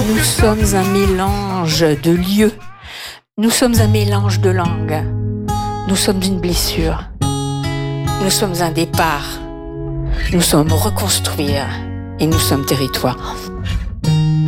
Nous sommes un mélange de lieux. Nous sommes un mélange de langues. Nous sommes une blessure. Nous sommes un départ. Nous sommes reconstruire. Et nous sommes territoire.